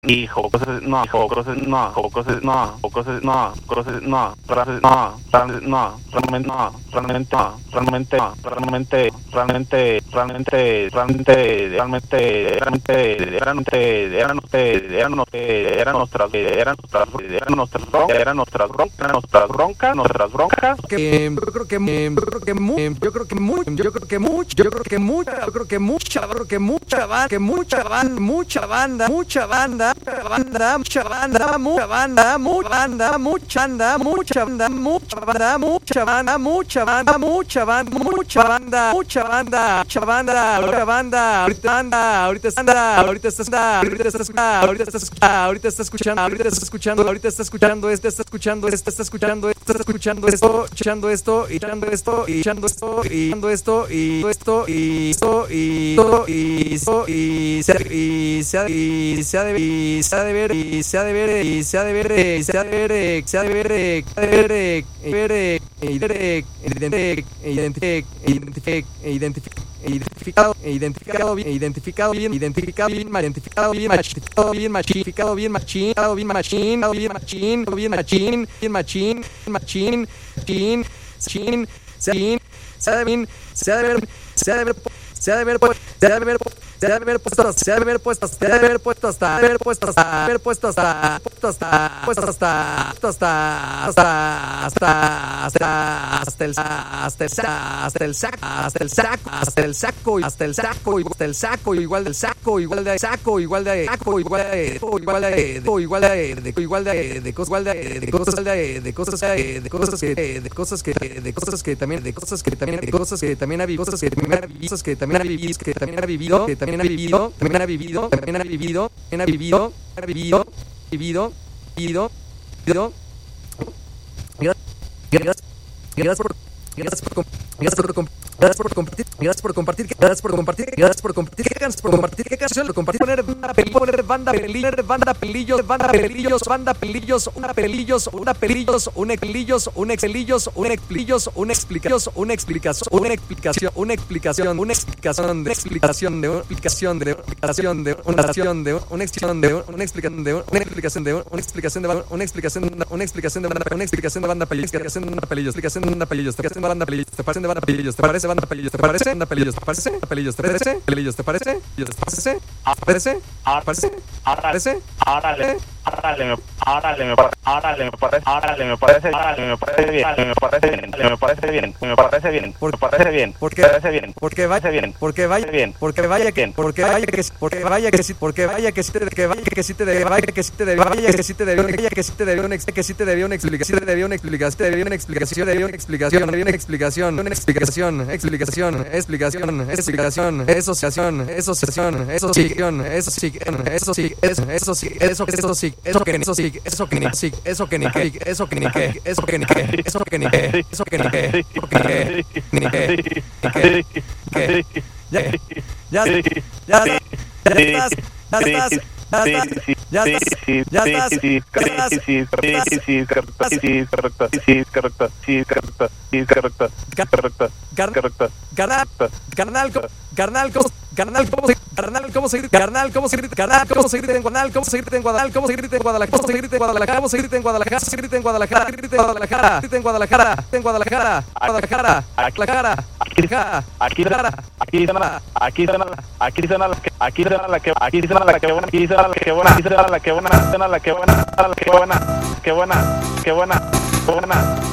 hijo, cosas, no, hijo, cosas, no, cosas, no, cosas, no, cosas, no, frases, no, realmente, no, realmente, no, realmente, no, realmente, realmente, realmente, realmente, realmente, realmente, eran nuestras broncas, que yo creo que mucha banda, se ha de haber puesto hasta el saco, igual del saco, igual de Gracias por compartir. ¿Qué canción lo compartí? Poner banda pelillos, una explicación de banda pelillos, ¿te parece banda pelillos? ¿Te parece banda pelillos? ¿Te parece banda pelillos? ¿Te parece pelillos? ¿Te parece pelillos? ¿Te parece? ¿Te parece? ¿cómo seguirte en Guadalajara?